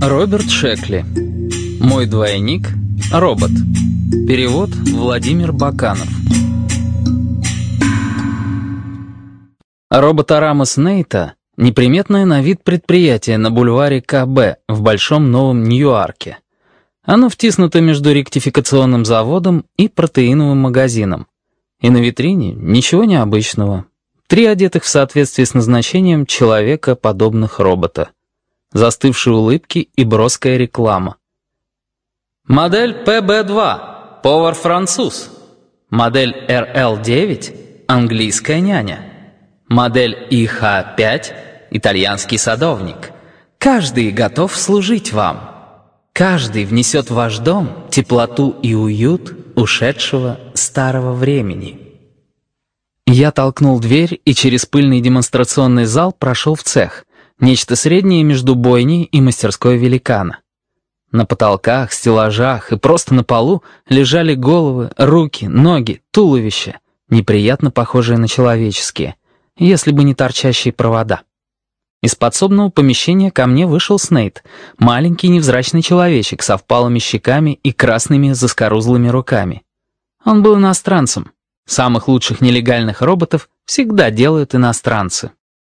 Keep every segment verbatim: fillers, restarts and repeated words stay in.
Роберт Шекли. Мой двойник. Робот. Перевод Владимир Баканов. Роботорама Снейта — неприметное на вид предприятие на бульваре Ка Бэ в Большом Новом Ньюарке. Оно втиснуто между ректификационным заводом и протеиновым магазином. И на витрине ничего необычного. Три одетых в соответствии с назначением человека, подобных робота. Застывшие улыбки и броская реклама. Модель Пэ Бэ два. Повар-француз. Модель Эр Эл девять. Английская няня. Модель И Ха пять. Итальянский садовник. Каждый готов служить вам. Каждый внесет в ваш дом теплоту и уют ушедшего старого времени. Я толкнул дверь и через пыльный демонстрационный зал прошел в цех, нечто среднее между бойней и мастерской великана. На потолках, стеллажах и просто на полу лежали головы, руки, ноги, туловища, неприятно похожие на человеческие, если бы не торчащие провода. Из подсобного помещения ко мне вышел Снейт, маленький невзрачный человечек со впалыми щеками и красными заскорузлыми руками. Он был иностранцем. Самых лучших нелегальных роботов всегда делают иностранцы.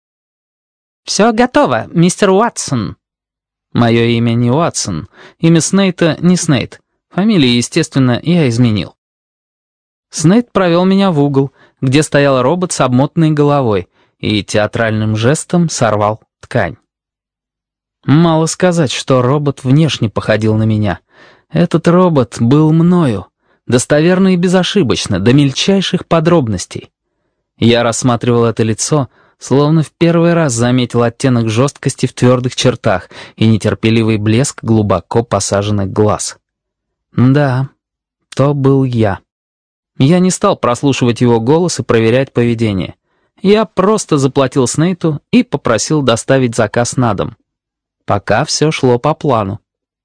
«Все готово, мистер Уотсон». Мое имя не Уотсон, имя Снейта не Снейт. Фамилию, естественно, я изменил. Снейт провел меня в угол, где стоял робот с обмотанной головой, и театральным жестом сорвал ткань. Мало сказать, что робот внешне походил на меня. Этот робот был мною, достоверно и безошибочно, до мельчайших подробностей. Я рассматривал это лицо, словно в первый раз заметил оттенок жесткости в твердых чертах и нетерпеливый блеск глубоко посаженных глаз. Да, то был я. Я не стал прослушивать его голос и проверять поведение. Я просто заплатил Снейту и попросил доставить заказ на дом. Пока все шло по плану.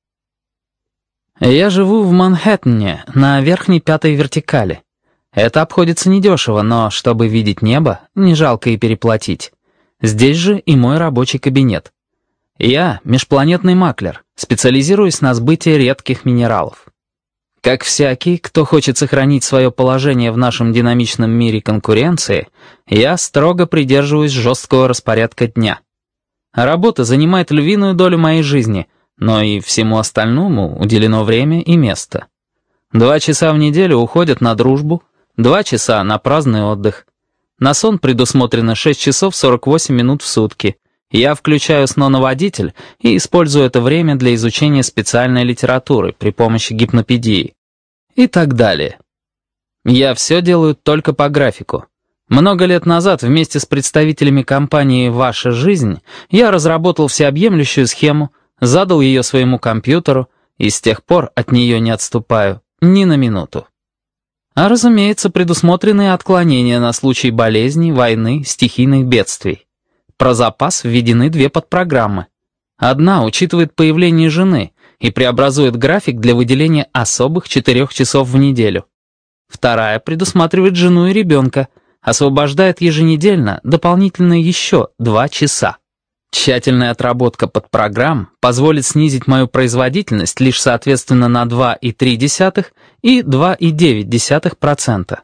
Я живу в Манхэттене, на верхней пятой вертикали. Это обходится недешево, но чтобы видеть небо, не жалко и переплатить. Здесь же и мой рабочий кабинет. Я межпланетный маклер, специализируюсь на сбытии редких минералов. Как всякий, кто хочет сохранить свое положение в нашем динамичном мире конкуренции, я строго придерживаюсь жесткого распорядка дня. Работа занимает львиную долю моей жизни, но и всему остальному уделено время и место. Два часа в неделю уходят на дружбу, два часа на праздный отдых. На сон предусмотрено шесть часов сорок восемь минут в сутки. Я включаю сноноводитель и использую это время для изучения специальной литературы при помощи гипнопедии. И так далее. Я все делаю только по графику. Много лет назад вместе с представителями компании «Ваша жизнь» я разработал всеобъемлющую схему, задал ее своему компьютеру и с тех пор от нее не отступаю ни на минуту. А разумеется, предусмотрены отклонения на случай болезни, войны, стихийных бедствий. Про запас введены две подпрограммы. Одна учитывает появление жены и преобразует график для выделения особых четырех часов в неделю. Вторая предусматривает жену и ребенка, освобождает еженедельно дополнительно еще два часа. Тщательная отработка подпрограмм позволит снизить мою производительность лишь соответственно на два и три десятых и два и девять десятых процента.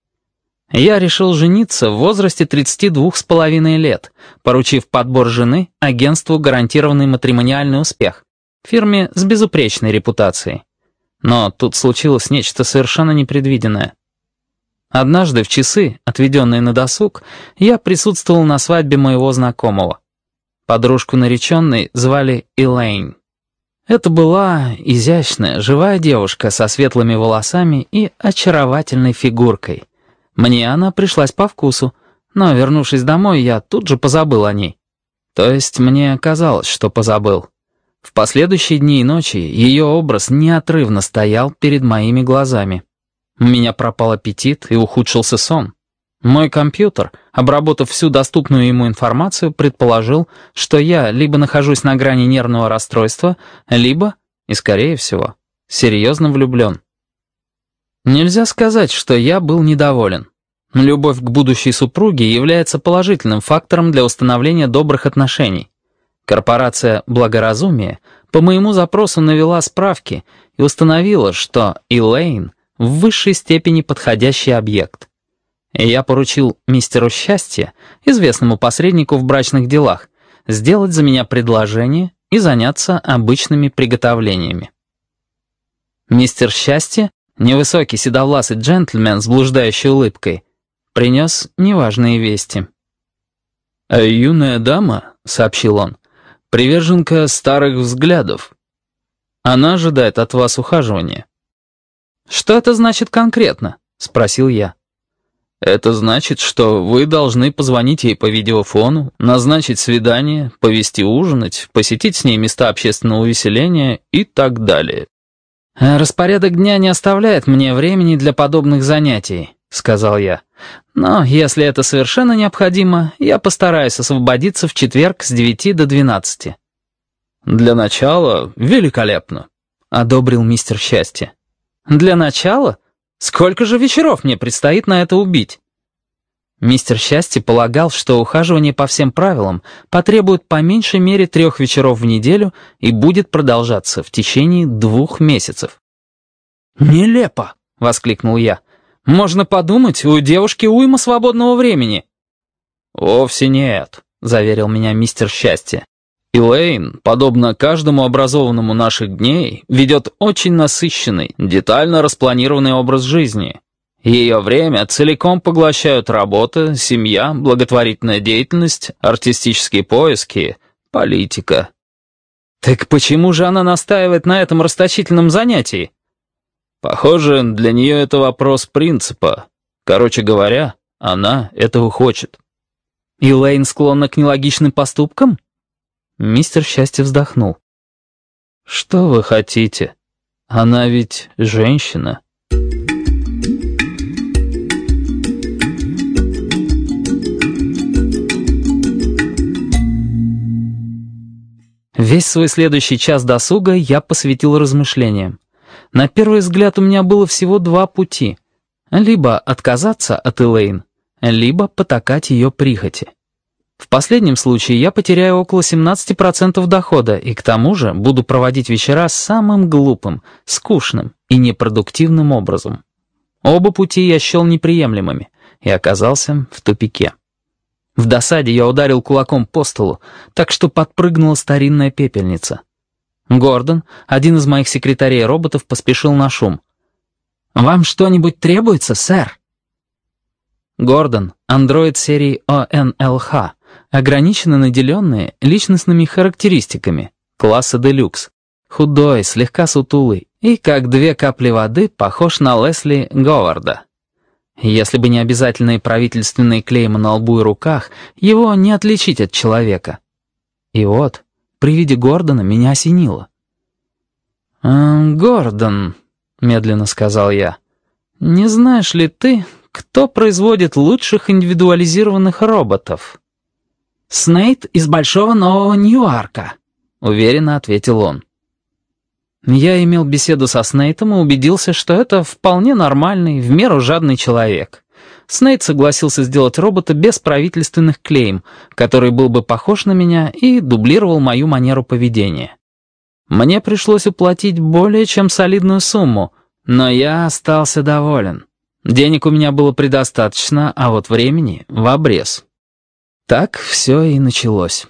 Я решил жениться в возрасте тридцати двух с половиной лет, поручив подбор жены агентству «Гарантированный матримониальный успех», фирме с безупречной репутацией. Но тут случилось нечто совершенно непредвиденное. Однажды в часы, отведенные на досуг, я присутствовал на свадьбе моего знакомого. Подружку нареченной звали Элейн. Это была изящная, живая девушка со светлыми волосами и очаровательной фигуркой. Мне она пришлась по вкусу, но, вернувшись домой, я тут же позабыл о ней. То есть мне казалось, что позабыл. В последующие дни и ночи ее образ неотрывно стоял перед моими глазами. У меня пропал аппетит и ухудшился сон. Мой компьютер, обработав всю доступную ему информацию, предположил, что я либо нахожусь на грани нервного расстройства, либо, и скорее всего, серьезно влюблен. Нельзя сказать, что я был недоволен. Любовь к будущей супруге является положительным фактором для установления добрых отношений. Корпорация «Благоразумие» по моему запросу навела справки и установила, что Элейн в высшей степени подходящий объект. И я поручил мистеру Счастье, известному посреднику в брачных делах, сделать за меня предложение и заняться обычными приготовлениями. Мистер Счастье, невысокий седовласый джентльмен с блуждающей улыбкой, принес неважные вести. «А юная дама, — сообщил он, — приверженка старых взглядов. Она ожидает от вас ухаживания». «Что это значит конкретно?» — спросил я. «Это значит, что вы должны позвонить ей по видеофону, назначить свидание, повести ужинать, посетить с ней места общественного увеселения и так далее». «Распорядок дня не оставляет мне времени для подобных занятий», — сказал я. «Но если это совершенно необходимо, я постараюсь освободиться в четверг с девяти до двенадцати». «Для начала великолепно», — одобрил мистер Счастье. «Для начала? Сколько же вечеров мне предстоит на это убить?» Мистер Счастье полагал, что ухаживание по всем правилам потребует по меньшей мере трех вечеров в неделю и будет продолжаться в течение двух месяцев. «Нелепо!» — воскликнул я. «Можно подумать, у девушки уйма свободного времени». «Вовсе нет», — заверил меня мистер Счастье. «Элейн, подобно каждому образованному наших дней, ведет очень насыщенный, детально распланированный образ жизни. Ее время целиком поглощают работа, семья, благотворительная деятельность, артистические поиски, политика». «Так почему же она настаивает на этом расточительном занятии?» «Похоже, для нее это вопрос принципа. Короче говоря, она этого хочет». «Элейн склонна к нелогичным поступкам?» Мистер Счастье вздохнул. «Что вы хотите? Она ведь женщина». Весь свой следующий час досуга я посвятил размышлениям. На первый взгляд у меня было всего два пути. Либо отказаться от Элейн, либо потакать ее прихоти. В последнем случае я потеряю около семнадцати процентов дохода и к тому же буду проводить вечера самым глупым, скучным и непродуктивным образом. Оба пути я счел неприемлемыми и оказался в тупике. В досаде я ударил кулаком по столу, так что подпрыгнула старинная пепельница. Гордон, один из моих секретарей-роботов, поспешил на шум. «Вам что-нибудь требуется, сэр?» Гордон, андроид серии о эн эл эйч, ограниченно наделенный личностными характеристиками, класса Делюкс, худой, слегка сутулый и, как две капли воды, похож на Лесли Говарда. Если бы не обязательные правительственные клеймы на лбу и руках, его не отличить от человека. И вот, при виде Гордона меня осенило. «Э, «Гордон», — медленно сказал я, — «не знаешь ли ты, кто производит лучших индивидуализированных роботов?» «Снейд из Большого Нового Ньюарка», — уверенно ответил он. Я имел беседу со Снейтом и убедился, что это вполне нормальный, в меру жадный человек. Снейт согласился сделать робота без правительственных клейм, который был бы похож на меня и дублировал мою манеру поведения. Мне пришлось уплатить более чем солидную сумму, но я остался доволен. Денег у меня было предостаточно, а вот времени в обрез. Так все и началось.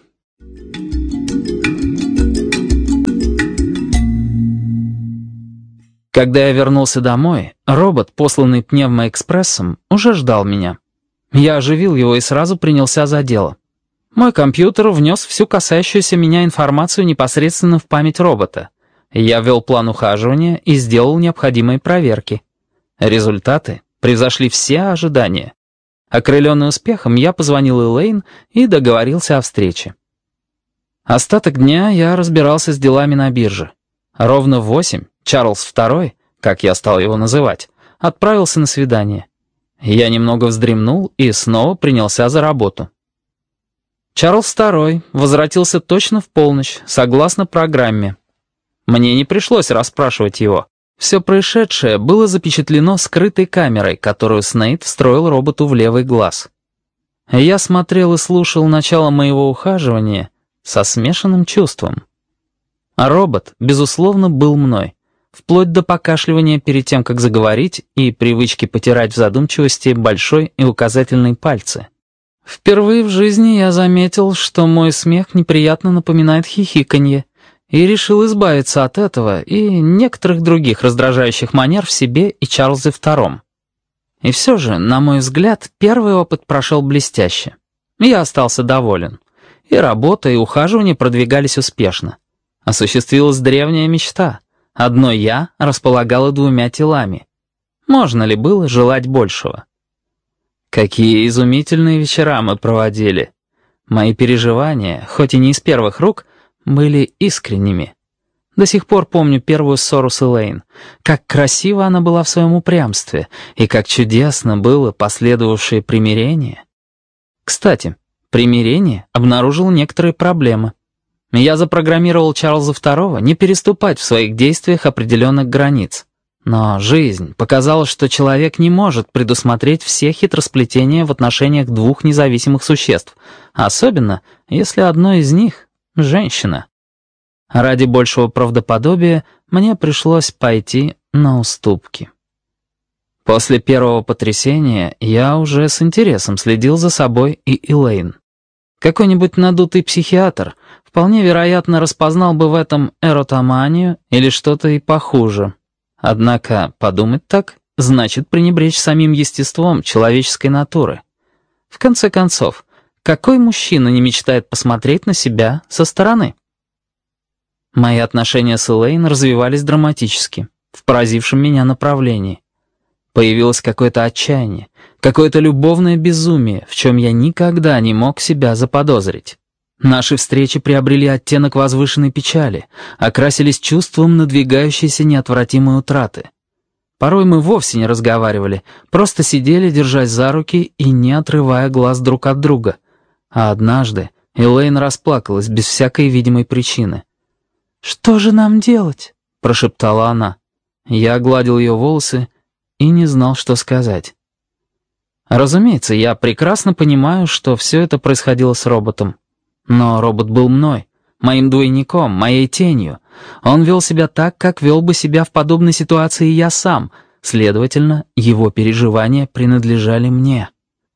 Когда я вернулся домой, робот, посланный пневмоэкспрессом, уже ждал меня. Я оживил его и сразу принялся за дело. Мой компьютер внес всю касающуюся меня информацию непосредственно в память робота. Я ввел план ухаживания и сделал необходимые проверки. Результаты превзошли все ожидания. Окрыленный успехом, я позвонил Элейн и договорился о встрече. Остаток дня я разбирался с делами на бирже. Ровно в восемь Чарльз второй, как я стал его называть, отправился на свидание. Я немного вздремнул и снова принялся за работу. Чарльз второй возвратился точно в полночь, согласно программе. Мне не пришлось расспрашивать его. Все происшедшее было запечатлено скрытой камерой, которую Снейд встроил роботу в левый глаз. Я смотрел и слушал начало моего ухаживания со смешанным чувством. А робот, безусловно, был мной, вплоть до покашливания перед тем, как заговорить, и привычки потирать в задумчивости большой и указательный пальцы. Впервые в жизни я заметил, что мой смех неприятно напоминает хихиканье, и решил избавиться от этого и некоторых других раздражающих манер в себе и Чарльзе втором. И все же, на мой взгляд, первый опыт прошел блестяще. Я остался доволен. И работа, и ухаживание продвигались успешно. Осуществилась древняя мечта. Одно «я» располагало двумя телами. Можно ли было желать большего? Какие изумительные вечера мы проводили. Мои переживания, хоть и не из первых рук, были искренними. До сих пор помню первую ссору с Элейн. Как красиво она была в своем упрямстве, и как чудесно было последовавшее примирение. Кстати, примирение обнаружило некоторые проблемы. Я запрограммировал Чарльза второго не переступать в своих действиях определенных границ. Но жизнь показала, что человек не может предусмотреть все хитросплетения в отношениях двух независимых существ, особенно если одно из них — женщина. Ради большего правдоподобия мне пришлось пойти на уступки. После первого потрясения я уже с интересом следил за собой и Элейн. Какой-нибудь надутый психиатр вполне вероятно распознал бы в этом эротоманию или что-то и похуже. Однако подумать так значит пренебречь самим естеством человеческой натуры. В конце концов, какой мужчина не мечтает посмотреть на себя со стороны? Мои отношения с Элейн развивались драматически, в поразившем меня направлении. Появилось какое-то отчаяние, какое-то любовное безумие, в чем я никогда не мог себя заподозрить. Наши встречи приобрели оттенок возвышенной печали, окрасились чувством надвигающейся неотвратимой утраты. Порой мы вовсе не разговаривали, просто сидели, держась за руки и не отрывая глаз друг от друга. А однажды Элейн расплакалась без всякой видимой причины. «Что же нам делать?» — прошептала она. Я гладил ее волосы и не знал, что сказать. Разумеется, я прекрасно понимаю, что все это происходило с роботом. Но робот был мной, моим двойником, моей тенью. Он вел себя так, как вел бы себя в подобной ситуации я сам. Следовательно, его переживания принадлежали мне.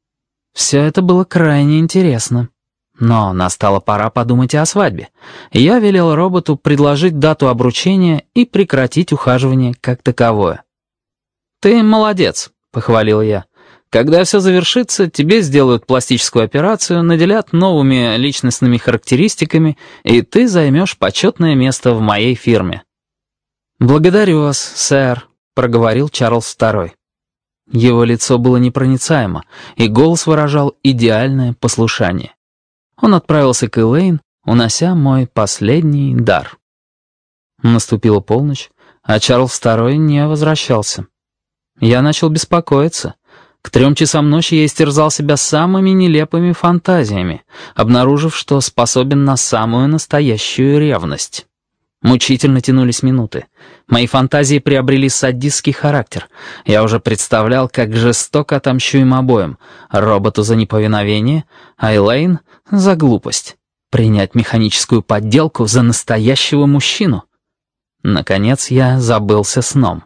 Все это было крайне интересно. Но настала пора подумать и о свадьбе. Я велел роботу предложить дату обручения и прекратить ухаживание как таковое. «Ты молодец», — похвалил я. «Когда все завершится, тебе сделают пластическую операцию, наделят новыми личностными характеристиками, и ты займешь почетное место в моей фирме». «Благодарю вас, сэр», — проговорил Чарльз второй. Его лицо было непроницаемо, и голос выражал идеальное послушание. Он отправился к Элейн, унося мой последний дар. Наступила полночь, а Чарльз второй не возвращался. Я начал беспокоиться. К трем часам ночи я истерзал себя самыми нелепыми фантазиями, обнаружив, что способен на самую настоящую ревность. Мучительно тянулись минуты. Мои фантазии приобрели садистский характер. Я уже представлял, как жестоко отомщу им обоим. Роботу за неповиновение, а Элейн за глупость. Принять механическую подделку за настоящего мужчину. Наконец я забылся сном.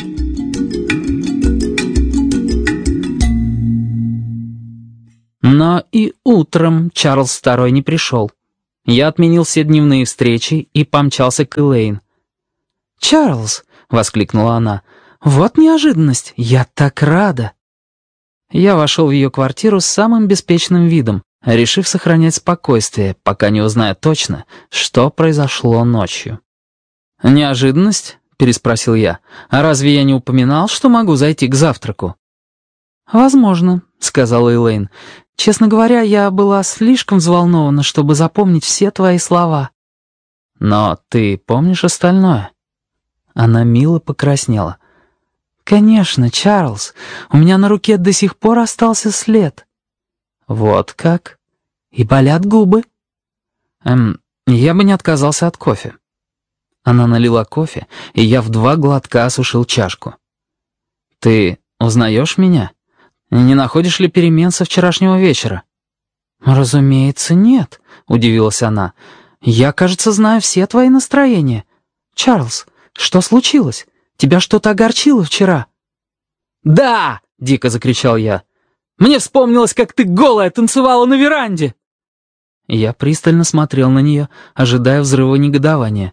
Но и утром Чарльз второй не пришел. Я отменил все дневные встречи и помчался к Элейн. «Чарльз!» — воскликнула она. «Вот неожиданность! Я так рада!» Я вошел в ее квартиру с самым беспечным видом, решив сохранять спокойствие, пока не узнаю точно, что произошло ночью. «Неожиданность?» — переспросил я. «А разве я не упоминал, что могу зайти к завтраку?» «Возможно», — сказала Элейн. «Честно говоря, я была слишком взволнована, чтобы запомнить все твои слова». «Но ты помнишь остальное?» Она мило покраснела. «Конечно, Чарльз, у меня на руке до сих пор остался след». «Вот как? И болят губы?» «Эм, я бы не отказался от кофе». Она налила кофе, и я в два глотка осушил чашку. «Ты узнаешь меня? Не находишь ли перемен со вчерашнего вечера?» «Разумеется, нет», — удивилась она. Я, кажется, знаю все твои настроения. Чарльз, что случилось? Тебя что-то огорчило вчера?» «Да!» — дико закричал я. «Мне вспомнилось, как ты голая танцевала на веранде!» Я пристально смотрел на нее, ожидая взрыва негодования.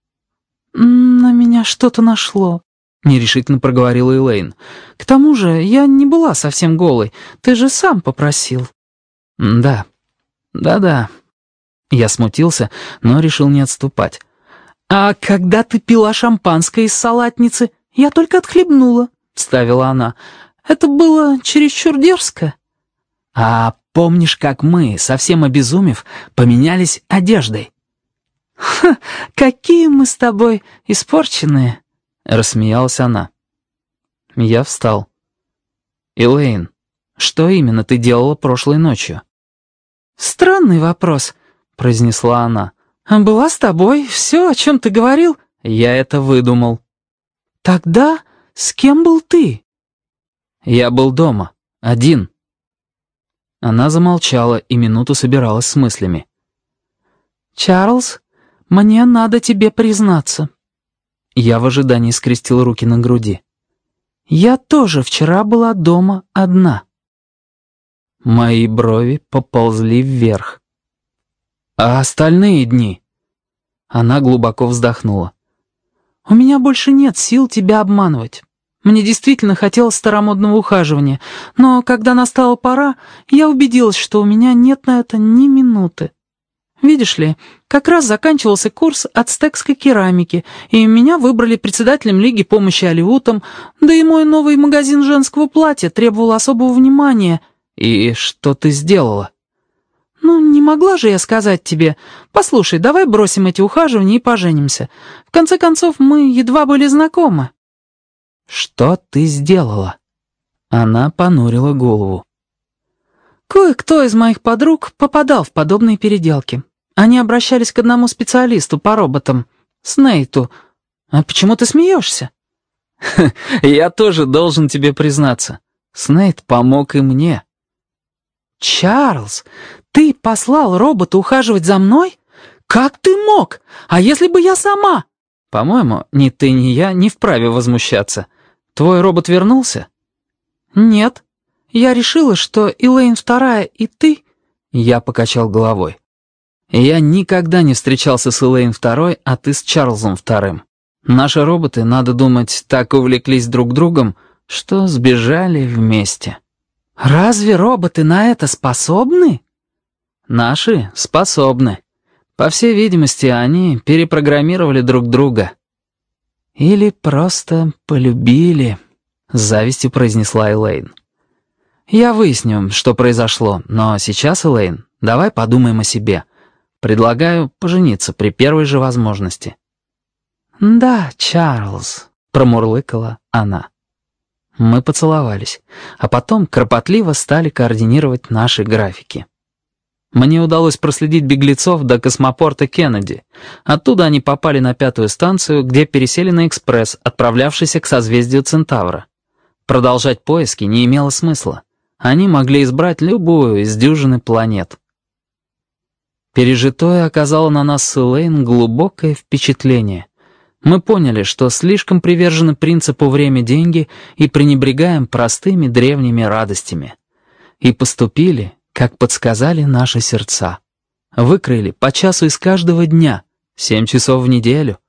«На меня что-то нашло», — нерешительно проговорила Элейн. «К тому же я не была совсем голой. Ты же сам попросил». «Да, да-да». Я смутился, но решил не отступать. «А когда ты пила шампанское из салатницы, я только отхлебнула», — вставила она. «Это было чересчур дерзко». «А помнишь, как мы, совсем обезумев, поменялись одеждой?» «Ха, какие мы с тобой испорченные», — рассмеялась она. Я встал. «Элейн, что именно ты делала прошлой ночью?» «Странный вопрос», — произнесла она. «Была с тобой, все, о чем ты говорил». «Я это выдумал». «Тогда с кем был ты?» «Я был дома, один». Она замолчала и минуту собиралась с мыслями. «Чарльз, мне надо тебе признаться». Я в ожидании скрестил руки на груди. «Я тоже вчера была дома одна». Мои брови поползли вверх. «А остальные дни?» Она глубоко вздохнула. «У меня больше нет сил тебя обманывать. Мне действительно хотелось старомодного ухаживания, но когда настала пора, я убедилась, что у меня нет на это ни минуты. Видишь ли, как раз заканчивался курс ацтекской керамики, и меня выбрали председателем Лиги помощи алиутам, да и мой новый магазин женского платья требовал особого внимания». «И что ты сделала?» «Ну, не могла же я сказать тебе, послушай, давай бросим эти ухаживания и поженимся. В конце концов, мы едва были знакомы». «Что ты сделала?» Она понурила голову. «Кое-кто из моих подруг попадал в подобные переделки. Они обращались к одному специалисту по роботам, Снейту. А почему ты смеешься?» «Я тоже должен тебе признаться. Снейт помог и мне». «Чарльз, ты послал робота ухаживать за мной? Как ты мог? А если бы я сама?» «По-моему, ни ты, ни я не вправе возмущаться. Твой робот вернулся?» «Нет. Я решила, что Элейн вторая и ты...» Я покачал головой. «Я никогда не встречался с Элейн второй, а ты с Чарльзом вторым. Наши роботы, надо думать, так увлеклись друг другом, что сбежали вместе». «Разве роботы на это способны?» «Наши способны. По всей видимости, они перепрограммировали друг друга». «Или просто полюбили», — с завистью произнесла Элейн. «Я выясню, что произошло, но сейчас, Элейн, давай подумаем о себе. Предлагаю пожениться при первой же возможности». «Да, Чарльз», — промурлыкала она. Мы поцеловались, а потом кропотливо стали координировать наши графики. Мне удалось проследить беглецов до космопорта Кеннеди. Оттуда они попали на пятую станцию, где пересели на экспресс, отправлявшийся к созвездию Центавра. Продолжать поиски не имело смысла. Они могли избрать любую из дюжины планет. Пережитое оказало на нас с Элейн глубокое впечатление. Мы поняли, что слишком привержены принципу «время-деньги» и пренебрегаем простыми древними радостями. И поступили, как подсказали наши сердца. Выкроили по часу из каждого дня, семь часов в неделю,